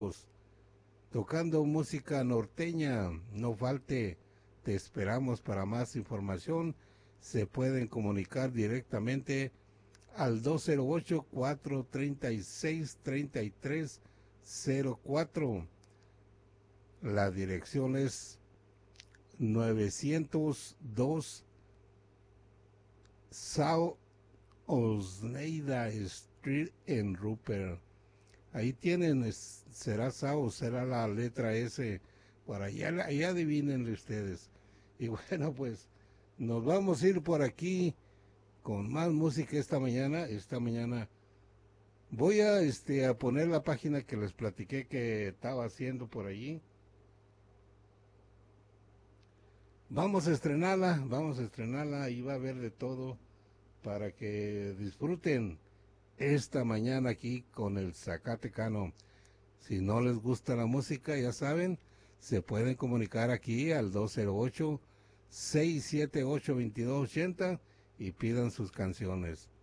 tocando música norteña. No falte, te esperamos para más información. Se pueden comunicar directamente al 208-436-3304. La dirección es 902 South Osneida Street en Rupert. Ahí tienen, será South, será la letra S, por allá, allá adivinen ustedes. Y bueno, pues nos vamos a ir por aquí con más música esta mañana. Esta mañana voy a poner la página que les platiqué que estaba haciendo por allí. Vamos a estrenarla y va a haber de todo para que disfruten esta mañana aquí con el Zacatecano. Si no les gusta la música, ya saben, se pueden comunicar aquí al 208-678-2280 y pidan sus canciones.